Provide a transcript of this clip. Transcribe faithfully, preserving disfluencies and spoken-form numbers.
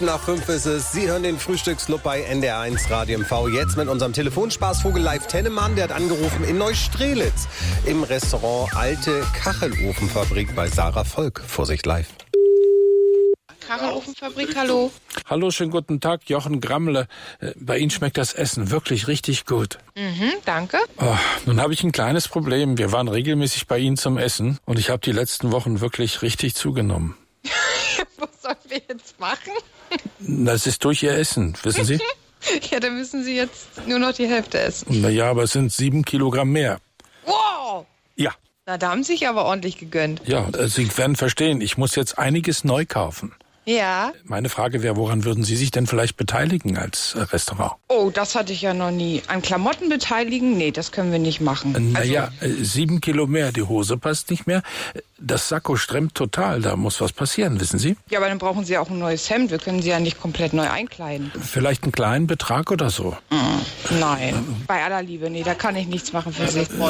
Minuten nach fünf ist es. Sie hören den Frühstücksclub bei N D R eins Radio M V. Jetzt mit unserem Telefonspaßvogel Live Tennemann. Der hat angerufen in Neustrelitz im Restaurant Alte Kachelofenfabrik bei Sarah Volk. Vorsicht live. Kachelofenfabrik, hallo. Hallo, schönen guten Tag, Jochen Grammle. Bei Ihnen schmeckt das Essen wirklich richtig gut. Mhm, danke. Oh, nun habe ich ein kleines Problem. Wir waren regelmäßig bei Ihnen zum Essen und ich habe die letzten Wochen wirklich richtig zugenommen. Was sollen wir jetzt machen? Das ist durch Ihr Essen, wissen Sie? Ja, dann müssen Sie jetzt nur noch die Hälfte essen. Naja, aber es sind sieben Kilogramm mehr. Wow! Ja. Na, da haben Sie sich aber ordentlich gegönnt. Ja, Sie werden verstehen, ich muss jetzt einiges neu kaufen. Ja. Meine Frage wäre, woran würden Sie sich denn vielleicht beteiligen als äh, Restaurant? Oh, das hatte ich ja noch nie. An Klamotten beteiligen? Nee, das können wir nicht machen. Äh, naja, also, äh, sieben Kilo mehr, die Hose passt nicht mehr. Das Sakko stremmt total, da muss was passieren, wissen Sie? Ja, aber dann brauchen Sie auch ein neues Hemd. Wir können Sie ja nicht komplett neu einkleiden. Vielleicht einen kleinen Betrag oder so? Mm, nein, bei aller Liebe, nee, da kann ich nichts machen für Sie.